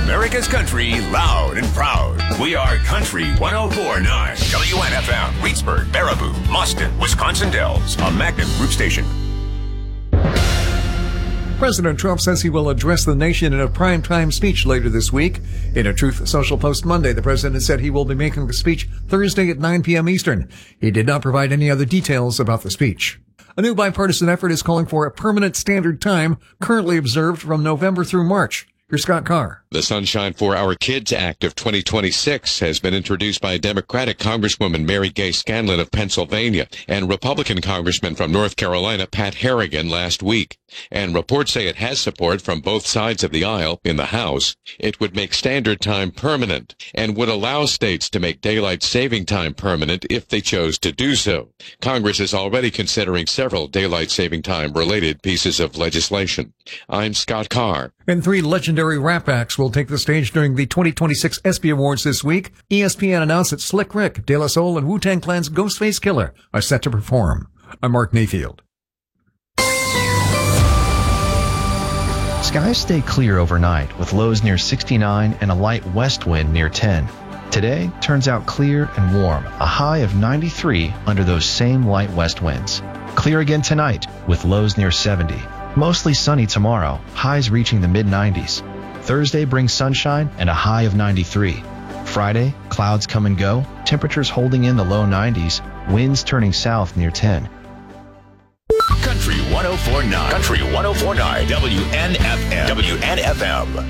America's country, loud and proud. We are Country 104.9. WNFM, Reedsburg, Baraboo, Boston, Wisconsin Dells, a Magnum Group station. President Trump says he will address the nation in a primetime speech later this week. In a Truth Social post Monday, the president said he will be making the speech Thursday at 9 p.m. Eastern. He did not provide any other details about the speech. A new bipartisan effort is calling for a permanent standard time currently observed from November through March. Here's Scott Carr. The Sunshine for Our Kids Act of 2026 has been introduced by Democratic Congresswoman Mary Gay Scanlon of Pennsylvania and Republican Congressman from North Carolina Pat Harrigan last week. And reports say it has support from both sides of the aisle in the House. It would make standard time permanent and would allow states to make daylight saving time permanent if they chose to do so. Congress is already considering several daylight saving time related pieces of legislation. I'm Scott Carr. And 3 legendary rap acts will take the stage during the 2026 ESPY Awards this week. ESPN announced that Slick Rick, De La Soul, and Wu-Tang Clan's Ghostface Killer are set to perform. I'm Mark Mayfield. Skies stay clear overnight with lows near 69 and a light west wind near 10. Today turns out clear and warm, a high of 93 under those same light west winds. Clear again tonight with lows near 70. Mostly sunny tomorrow, highs reaching the mid-90s. Thursday brings sunshine and a high of 93. Friday, clouds come and go, temperatures holding in the low 90s, winds turning south near 10. Country 104.9. Country 104.9. WNFM. WNFM.